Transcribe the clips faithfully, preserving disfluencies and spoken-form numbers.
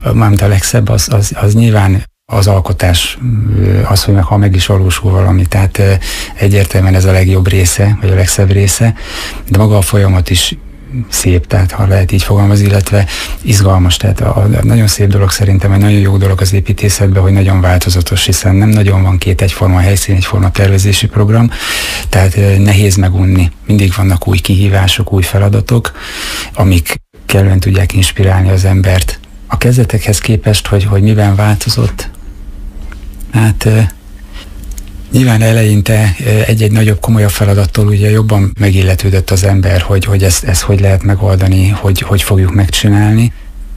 mármint a legszebb, az, az, az nyilván az alkotás, az, hogy meg, ha meg is valósul valami, tehát egyértelműen ez a legjobb része, vagy a legszebb része, de maga a folyamat is szép, tehát ha lehet így fogalmazni, illetve izgalmas, tehát a, a nagyon szép dolog szerintem, egy nagyon jó dolog az építészetben, hogy nagyon változatos, hiszen nem nagyon van két egyforma helyszín, egyforma tervezési program, tehát nehéz megunni, mindig vannak új kihívások, új feladatok, amik kellően tudják inspirálni az embert. A kezdetekhez képest, hogy, hogy miben változott, hát nyilván eleinte egy-egy nagyobb, komolyabb feladattól ugye jobban megilletődött az ember, hogy, hogy ezt, ezt hogy lehet megoldani, hogy, hogy fogjuk megcsinálni.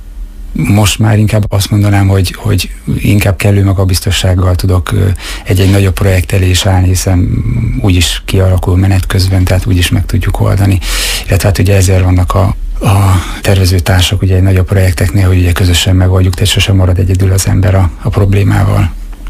Most már inkább azt mondanám, hogy, hogy inkább kellő magabiztossággal tudok egy-egy nagyobb projekt elé is állni, hiszen úgyis kialakul menet közben, tehát úgyis meg tudjuk oldani. Illetve hát ugye ezért vannak a, a tervezőtársak ugye egy nagyobb projekteknél, hogy ugye közösen megoldjuk, tehát sosem marad egyedül az ember a, a problémával.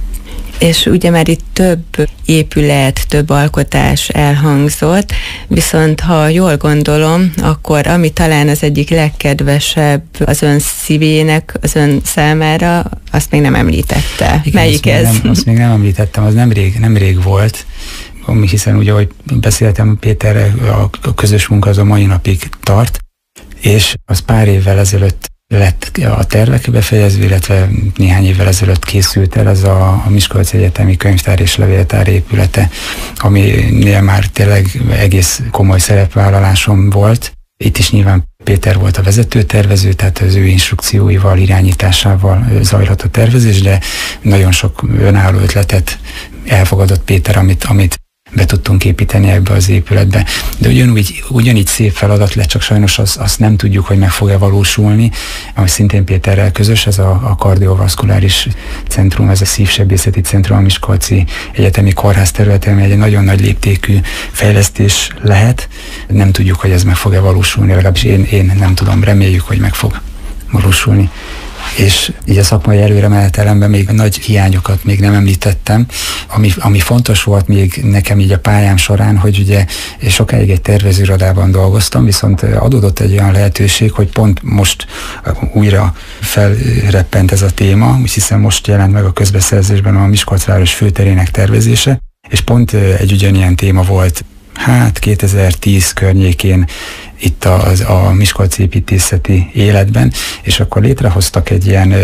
És ugye már itt több épület, több alkotás elhangzott, viszont ha jól gondolom, akkor ami talán az egyik legkedvesebb az ön szívének, az ön számára, azt még nem említette. Igen, melyik azt ez? Még nem, azt még nem említettem, az nemrég, nemrég volt, hiszen ugye, ahogy beszéltem Péterrel, a, a közös munka az a mai napig tart, és az pár évvel ezelőtt lett a tervek befejezve, illetve néhány évvel ezelőtt készült el ez a, a Miskolci Egyetemi Könyvtár és Levéltár épülete, aminél már tényleg egész komoly szerepvállalásom volt. Itt is nyilván Péter volt a vezető tervező, tehát az ő instrukcióival, irányításával zajlott a tervezés, de nagyon sok önálló ötletet elfogadott Péter, amit, amit be tudtunk építeni ebbe az épületbe. De ugyanúgy, ugyanígy szép feladat lett, csak sajnos azt, azt nem tudjuk, hogy meg fog-e valósulni, ami szintén Péterrel közös, ez a, a kardiovaszkuláris centrum, ez a szívsebészeti centrum a Miskolci Egyetemi Kórház területen, ami egy nagyon nagy léptékű fejlesztés lehet. Nem tudjuk, hogy ez meg fog-e valósulni, legalábbis én, én nem tudom, reméljük, hogy meg fog valósulni. És így a szakmai előremenetelemben még nagy hiányokat még nem említettem, ami, ami fontos volt még nekem így a pályám során, hogy ugye sokáig egy tervezőirodában dolgoztam, viszont adódott egy olyan lehetőség, hogy pont most újra felreppent ez a téma, hiszen most jelent meg a közbeszerzésben a Miskolcváros főterének tervezése, és pont egy ugyanilyen téma volt, hát kétezer-tíz környékén itt a, a Miskolci építészeti életben, és akkor létrehoztak egy ilyen,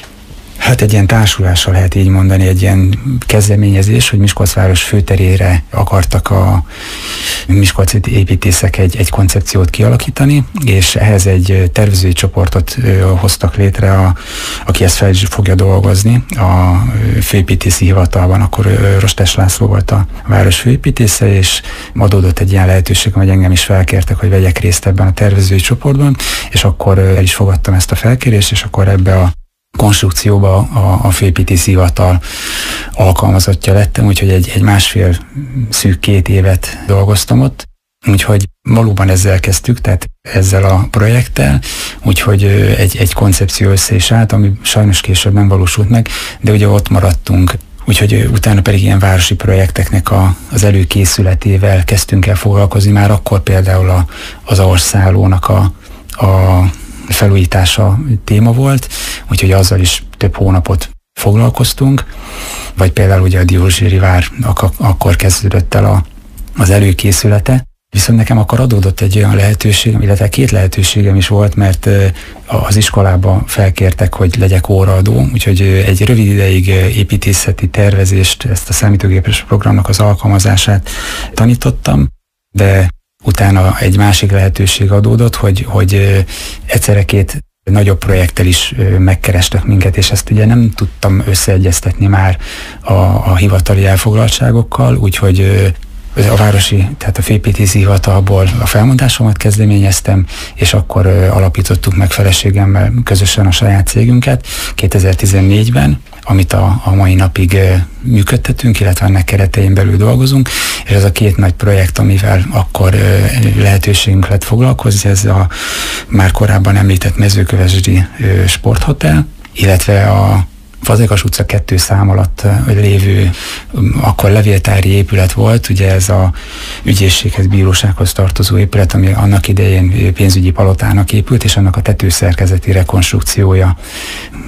hát egy ilyen társulással lehet így mondani, egy ilyen kezdeményezés, hogy Miskolcváros főterére akartak a miskolci építészek egy, egy koncepciót kialakítani, és ehhez egy tervezői csoportot hoztak létre, a, aki ezt fel is fogja dolgozni a főépítészi hivatalban. Akkor Rostes László volt a város főépítésze, és adódott egy ilyen lehetőség, hogy engem is felkértek, hogy vegyek részt ebben a tervezői csoportban, és akkor el is fogadtam ezt a felkérést, és akkor ebbe a konstrukcióba a, a főépítészi hivatal alkalmazottja lettem, úgyhogy egy, egy másfél szűk két évet dolgoztam ott, úgyhogy valóban ezzel kezdtük, tehát ezzel a projekttel, úgyhogy egy, egy koncepció össze is állt, ami sajnos később nem valósult meg, de ugye ott maradtunk. Úgyhogy utána pedig ilyen városi projekteknek a, az előkészületével kezdtünk el foglalkozni, már akkor például a, az orszállónak a, a felújítása téma volt, úgyhogy azzal is több hónapot foglalkoztunk, vagy például ugye a Diózséri vár ak- akkor kezdődött el a, az előkészülete, viszont nekem akkor adódott egy olyan lehetőségem, illetve két lehetőségem is volt, mert az iskolába felkértek, hogy legyek óraadó, úgyhogy egy rövid ideig építészeti tervezést, ezt a számítógépes programnak az alkalmazását tanítottam, de utána egy másik lehetőség adódott, hogy, hogy egyszerre két nagyobb projekttel is megkerestek minket, és ezt ugye nem tudtam összeegyeztetni már a, a hivatali elfoglaltságokkal, úgyhogy a városi, tehát a főépítészi hivatalból a felmondásomat kezdeményeztem, és akkor alapítottuk meg feleségemmel közösen a saját cégünket kétezer-tizennégyben, amit a, a mai napig működtetünk, illetve ennek keretein belül dolgozunk, és ez a két nagy projekt, amivel akkor lehetőségünk lett foglalkozni, ez a már korábban említett mezőkövesdi sporthotel, illetve a Fazekas utca kettő szám alatt lévő, akkor levéltári épület volt, ugye ez a ügyészséghez, bírósághoz tartozó épület, ami annak idején pénzügyi palotának épült, és annak a tetőszerkezeti rekonstrukciója